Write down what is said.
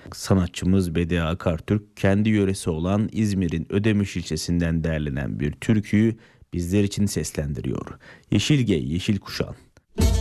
Sanatçımız Bediye Akartürk kendi yöresi olan İzmir'in Ödemiş ilçesinden derlenen bir türküyü bizler için seslendiriyor. Yeşilge, yeşil kuşağın.